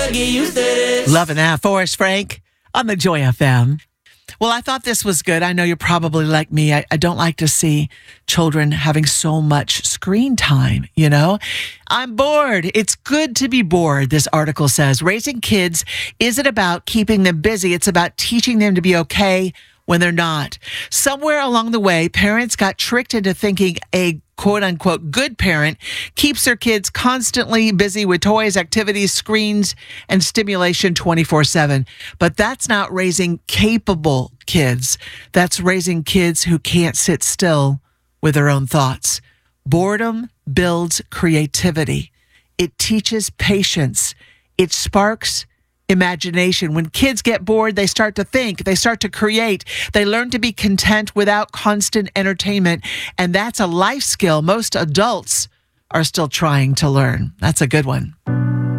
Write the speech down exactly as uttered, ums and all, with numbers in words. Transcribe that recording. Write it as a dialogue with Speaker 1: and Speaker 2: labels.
Speaker 1: get used to this.
Speaker 2: Loving that, Forrest Frank on the Joy F M. Well, I thought this was good. I know you're probably like me. I, I don't like to see children having so much screen time, you know? I'm bored. It's good to be bored, this article says. Raising kids isn't about keeping them busy. It's about teaching them to be okay when they're not. Somewhere along the way, parents got tricked into thinking a quote unquote good parent keeps their kids constantly busy with toys, activities, screens, and stimulation twenty-four seven. But that's not raising capable kids. That's raising kids who can't sit still with their own thoughts. Boredom builds creativity. It teaches patience. It sparks imagination. When kids get bored, they start to think, they start to create, they learn to be content without constant entertainment. And that's a life skill most adults are still trying to learn. That's a good one.